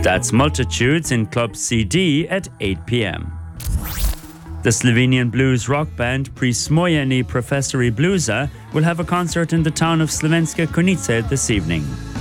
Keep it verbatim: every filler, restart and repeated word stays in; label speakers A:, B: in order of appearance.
A: That's Multitudes in Club C D at eight p.m. The Slovenian blues rock band Prismojeni Profesori Bluesa will have a concert in the town of Slovenska Konjica this evening.